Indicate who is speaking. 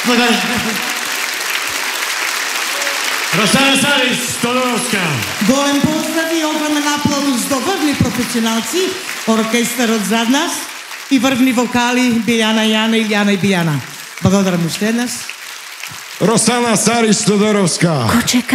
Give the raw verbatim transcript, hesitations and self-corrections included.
Speaker 1: Росана Сарис Тодоровска.
Speaker 2: Голем поздрав и огромен аплауз до врвни професионалци, оркестърът зад нас и вървни вокали Биляна Яна и Яна и Биляна. Благодарам още еднъж.
Speaker 3: Росана Сарис Тодоровска.